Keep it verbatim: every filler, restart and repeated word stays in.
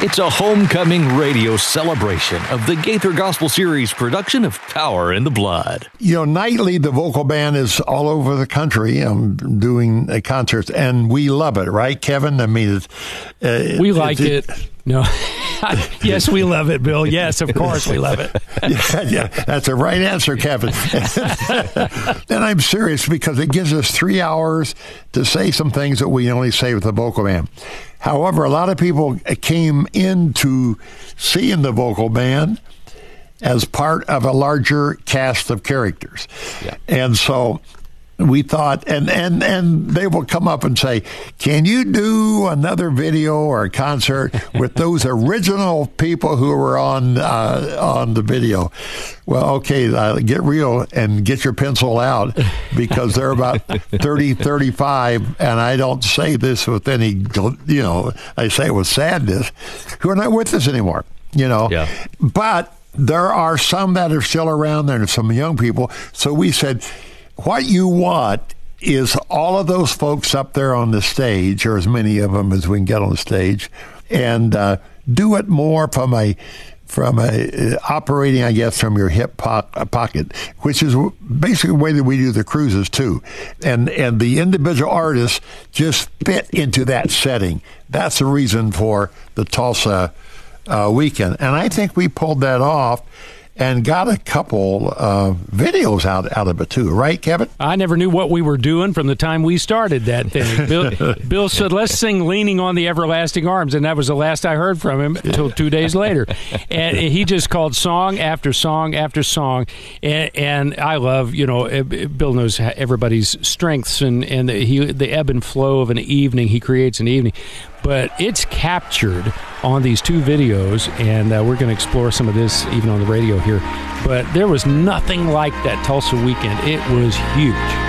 It's a homecoming radio celebration of the Gaither Gospel Series production of Power in the Blood. You know, nightly the vocal band is all over the country um, doing uh, concerts, and we love it, right, Kevin? I mean, it's, uh, we like it's, it. No. Yes, we love it, Bill. Yes, of course we love it. yeah, yeah, that's the right answer, Kevin. And I'm serious because it gives us three hours to say some things that we only say with the vocal band. However, a lot of people came into seeing the vocal band as part of a larger cast of characters. Yeah. And so we thought, and, and, and they will come up and say, can you do another video or a concert with those original people who were on uh, on the video? Well, okay, uh, get real and get your pencil out, because they're about thirty, thirty-five, and I don't say this with any, you know, I say it with sadness, who are not with us anymore, you know. Yeah. But there are some that are still around there and some young people, so we said, what you want is all of those folks up there on the stage, or as many of them as we can get on the stage, and uh, do it more from a from a uh, operating, I guess, from your hip po- pocket, which is basically the way that we do the cruises too. And and the individual artists just fit into that setting. That's the reason for the Tulsa uh, weekend, and I think we pulled that off. And got a couple uh, videos out out of it too, right, Kevin? I never knew what we were doing from the time we started that thing. Bill, Bill said, let's sing Leaning on the Everlasting Arms, and that was the last I heard from him until two days later. And he just called song after song after song. And, and I love, you know, Bill knows everybody's strengths and, and the, he, the ebb and flow of an evening. He creates an evening. But it's captured on these two videos, and uh, we're going to explore some of this even on the radio here. But there was nothing like that Tulsa weekend. It was huge.